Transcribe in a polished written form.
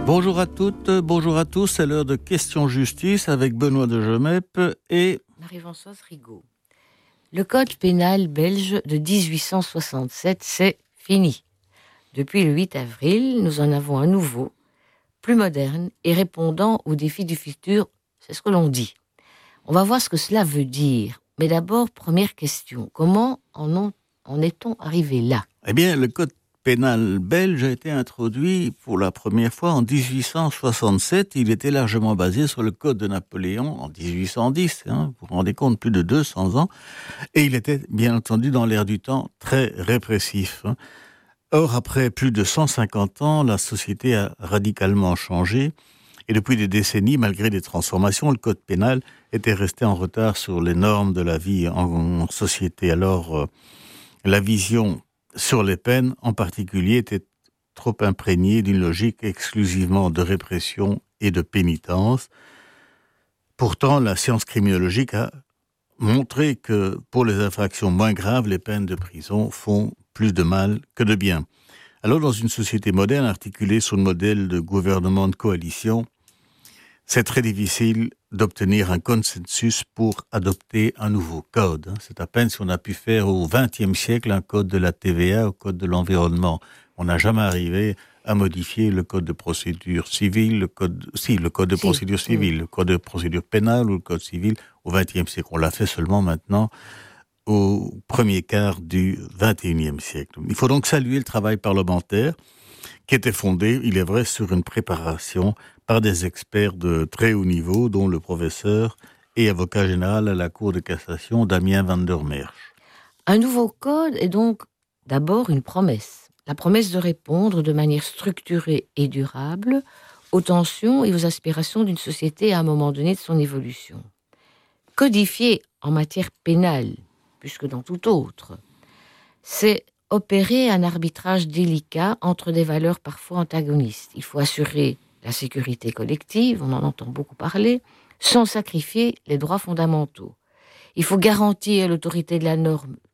Bonjour à toutes, bonjour à tous, c'est l'heure de Questions Justice avec Benoît de Gemep et Marie-Françoise Rigaud. Le code pénal belge de 1867, c'est fini. Depuis le 8 avril, nous en avons un nouveau, plus moderne et répondant aux défis du futur, c'est ce que l'on dit. On va voir ce que cela veut dire. Mais d'abord, première question, comment en est-on arrivé là ? Eh bien, le code pénal belge a été introduit pour la première fois en 1867. Il était largement basé sur le code de Napoléon en 1810. Vous vous rendez compte, plus de 200 ans. Et il était, bien entendu, dans l'air du temps, très répressif. Or, après plus de 150 ans, la société a radicalement changé. Et depuis des décennies, malgré des transformations, le code pénal était resté en retard sur les normes de la vie en société. Alors, la vision sur les peines, en particulier, était trop imprégnée d'une logique exclusivement de répression et de pénitence. Pourtant, la science criminologique a montré que pour les infractions moins graves, les peines de prison font plus de mal que de bien. Alors, dans une société moderne articulée sur le modèle de gouvernement de coalition, c'est très difficile d'obtenir un consensus pour adopter un nouveau code. C'est à peine si on a pu faire au XXe siècle un code de la TVA, un code de l'environnement. On n'a jamais arrivé à modifier le code de procédure civile, le code de procédure civile, le code de procédure pénale ou le code civil au XXe siècle. On l'a fait seulement maintenant au premier quart du XXIe siècle. Il faut donc saluer le travail parlementaire qui était fondé, il est vrai, sur une préparation par des experts de très haut niveau, dont le professeur et avocat général à la Cour de cassation, Damien van der Merch. Un nouveau code est donc d'abord une promesse. La promesse de répondre de manière structurée et durable aux tensions et aux aspirations d'une société à un moment donné de son évolution. Codifier en matière pénale, plus que dans tout autre, c'est opérer un arbitrage délicat entre des valeurs parfois antagonistes. Il faut assurer la sécurité collective, on en entend beaucoup parler, sans sacrifier les droits fondamentaux. Il faut garantir l'autorité de la norme